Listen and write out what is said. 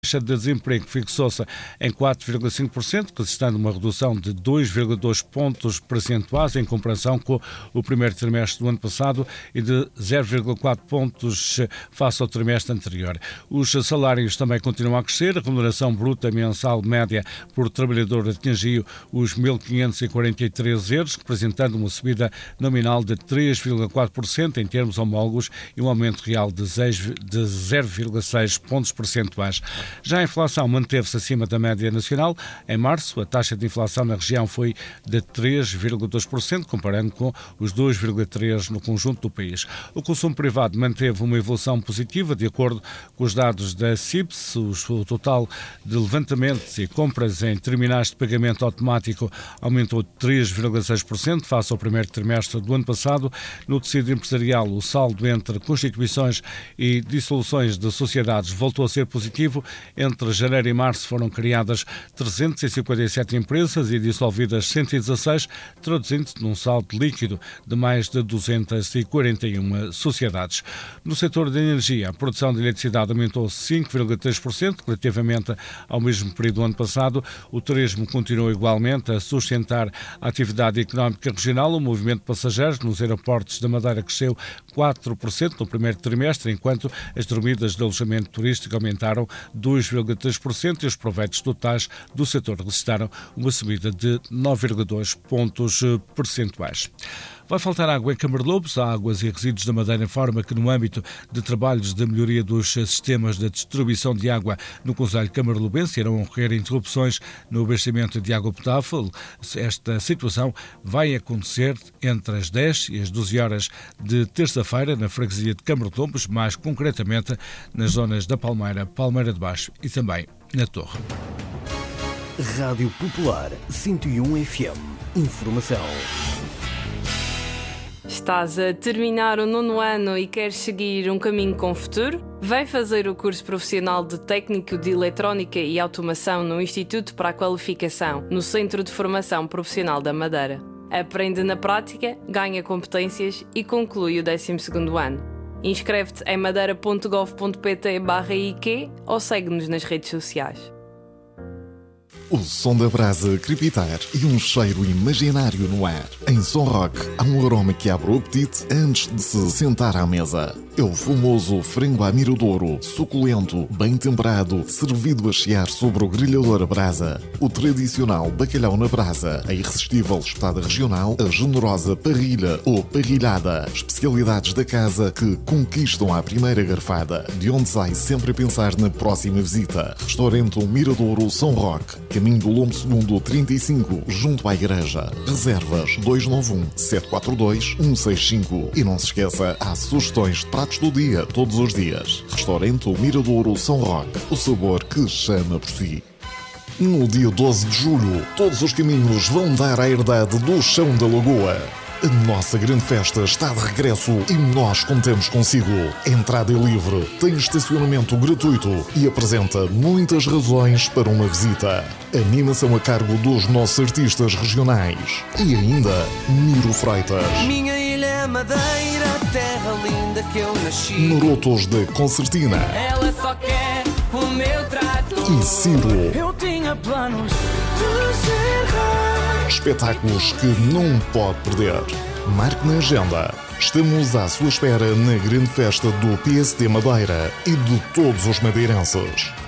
taxa de desemprego fixou-se em 4,5%, resistando uma redução de 2,2 pontos percentuais em comparação com o primeiro trimestre do ano passado e de 0,4 pontos face ao trimestre anterior. Os salários também continuam a crescer. A remuneração bruta mensal média por trabalhador atingiu os 1.543 euros, representando uma subida nominal de 3,4% em termos homólogos e um aumento real de 0,6 pontos percentuais. Já a inflação manteve-se acima da média nacional. Em março, a taxa de inflação na região foi de 3,2%, comparando com os 2,3% no conjunto do país. O consumo privado manteve uma evolução positiva, de acordo com os dados da CIPS. O total de levantamentos e compras em terminais de pagamento automático aumentou 3,6% face ao primeiro trimestre do ano passado. No tecido empresarial, o saldo entre constituições e dissoluções de sociedades voltou a ser positivo. Entre janeiro e março foram criadas 357 empresas e dissolvidas 116, traduzindo-se num saldo líquido de mais de 241 sociedades. No setor da energia, a produção de eletricidade aumentou 5,3% relativamente ao mesmo período do ano passado. O turismo continuou igualmente a sustentar a atividade económica regional. O movimento de passageiros nos aeroportos da Madeira cresceu 4% no primeiro trimestre, enquanto as dormidas de alojamento turístico aumentaram 2,3% e os proveitos totais do setor registraram uma subida de 9,2 pontos percentuais. Vai faltar água em Camarlobos. A Águas e Resíduos da Madeira informa que, no âmbito de trabalhos de melhoria dos sistemas de distribuição de água no concelho camarlobense, irão ocorrer interrupções no abastecimento de água potável. Esta situação vai acontecer entre as 10 e as 12 horas de terça-feira na freguesia de Camarlobos, mais concretamente nas zonas da Palmeira, Palmeira de Baixo e também na Torre. Rádio Popular 101 FM. Informação. Estás a terminar o 9º ano e queres seguir um caminho com futuro? Vem fazer o curso profissional de Técnico de Eletrónica e Automação no Instituto para a Qualificação, no Centro de Formação Profissional da Madeira. Aprende na prática, ganha competências e conclui o 12º ano. Inscreve-te em madeira.gov.pt/IQ ou segue-nos nas redes sociais. O som da brasa crepitar e um cheiro imaginário no ar. Em Som Rock há um aroma que abre o apetite antes de se sentar à mesa. É o famoso frango à miradouro, suculento, bem temperado, servido a chiar sobre o grelhador a brasa. O tradicional bacalhau na brasa, a irresistível espetada regional, a generosa parrilha ou parrilhada. Especialidades da casa que conquistam à primeira garfada, de onde sai sempre a pensar na próxima visita. Restaurante Miradouro Som Rock, caminho do Lombo II 35, junto à igreja. Reservas 291-742-165. E não se esqueça, há sugestões de pratos do dia, todos os dias. Restaurante Miradouro Som Rock, o sabor que chama por si. No dia 12 de julho, todos os caminhos vão dar à herdade do Chão da Lagoa. A nossa grande festa está de regresso e nós contamos consigo. A entrada é livre, tem estacionamento gratuito e apresenta muitas razões para uma visita. Animação a cargo dos nossos artistas regionais. E ainda, Miro Freitas. Minha ilha Madeira, terra linda que eu nasci. Marotos da Concertina. Ela só quer o meu trato. E Ciro. Eu tinha planos de ser rei. Espetáculos que não pode perder. Marque na agenda. Estamos à sua espera na grande festa do PSD Madeira e de todos os madeirenses.